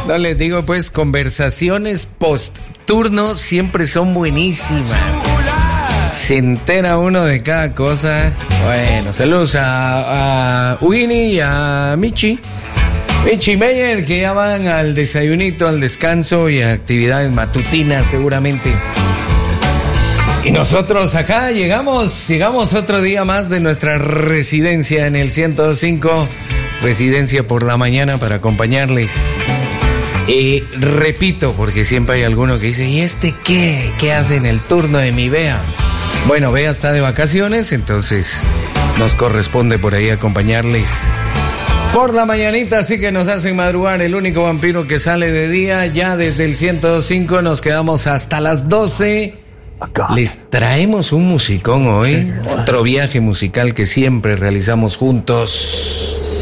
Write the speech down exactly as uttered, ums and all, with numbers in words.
No les digo, pues, conversaciones post turno siempre son buenísimas. Se entera uno de cada cosa. Bueno, saludos a, a Ugini y a Michi. Michi Meyer, que ya van al desayunito, al descanso y a actividades matutinas seguramente. Y nosotros acá llegamos, llegamos otro día más de nuestra residencia en el ciento dos punto cinco, residencia por la mañana para acompañarles. Y repito, porque siempre hay alguno que dice, ¿y este qué? ¿Qué hace en el turno de mi Bea? Bueno, Bea está de vacaciones, entonces nos corresponde por ahí acompañarles por la mañanita, así que nos hacen madrugar. El único vampiro que sale de día, ya desde el ciento dos punto cinco nos quedamos hasta las doce. Les traemos un musicón hoy, otro viaje musical que siempre realizamos juntos.